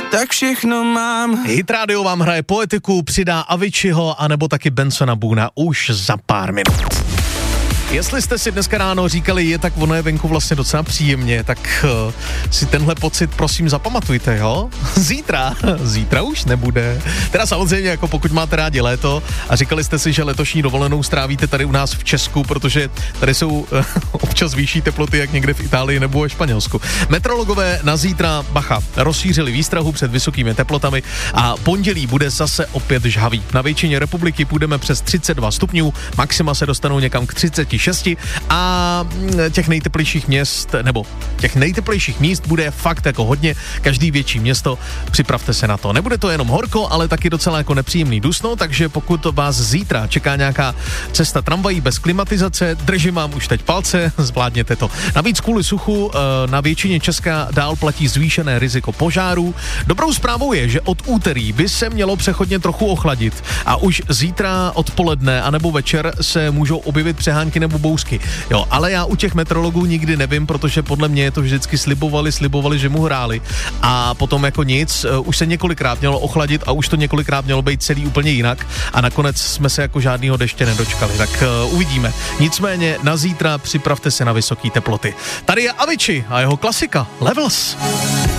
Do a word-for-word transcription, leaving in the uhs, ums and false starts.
tak všechno mám. Hit Radio vám hraje Poetiku, přidá Aviciiho anebo taky Bensona Boona už za pár minut. Jestli jste si dneska ráno říkali, je tak ono je venku vlastně docela příjemně, tak uh, si tenhle pocit prosím zapamatujte, jo? Zítra, zítra už nebude. Teda samozřejmě, jako pokud máte rádi léto a říkali jste si, že letošní dovolenou strávíte tady u nás v Česku, protože tady jsou uh, občas vyšší teploty, jak někde v Itálii nebo ve Španělsku. Meteorologové na zítra, bacha, rozšířili výstrahu před vysokými teplotami a pondělí bude zase opět žhavý. Na většině republiky půjdeme přes třicet dva stupňů, maxima se dostanou někam k třiceti šesti a těch nejteplejších měst, nebo těch nejteplejších míst bude fakt jako hodně, každý větší město, připravte se na to. Nebude to jenom horko, ale taky docela jako nepříjemný dusno, takže pokud vás zítra čeká nějaká cesta tramvají bez klimatizace, držím vám už teď palce, zvládněte to. Navíc kvůli suchu na většině Česka dál platí zvýšené riziko požárů. Dobrou zprávou je, že od úterý by se mělo přechodně trochu ochladit a už zítra odpoledne anebo večer se můžou objevit přehánky nebo bouřky. Jo, ale já u těch meteorologů nikdy nevím, protože podle mě je to vždycky slibovali, slibovali, že mu hráli a potom jako nic, už se několikrát mělo ochladit a už to několikrát mělo být celý úplně jinak a nakonec jsme se jako žádnýho deště nedočkali, tak uh, uvidíme. Nicméně na zítra připravte se na vysoké teploty. Tady je Avicii a jeho klasika Levels.